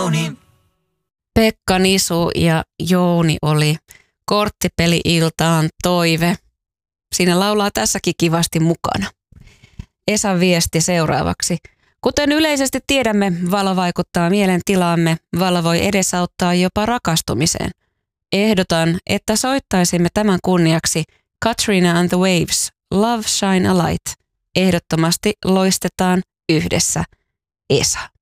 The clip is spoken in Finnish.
Jouni. Pekka Nisu ja Jouni oli korttipeli-iltaan toive. Siinä laulaa tässäkin kivasti mukana. Esan viesti seuraavaksi. Kuten yleisesti tiedämme, valo vaikuttaa mielentilaamme. Valo voi edesauttaa jopa rakastumiseen. Ehdotan, että soittaisimme tämän kunniaksi Katrina and the Waves, Love Shine a Light. Ehdottomasti loistetaan yhdessä. Esa.